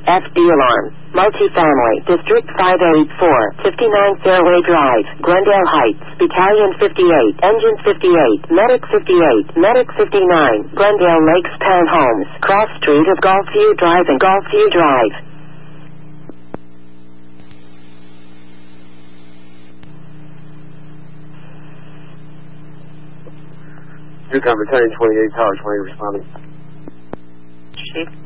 FD alarm. Multifamily. District 584. 59 Fairway Drive. Glendale Heights. Battalion 58. Engines 58. Medic 58. Medic 59. Glendale Lakes Townhomes. Cross Street of Gulfview Drive and Gulfview Drive. Battalion 28, Tower 20 responding. Chief.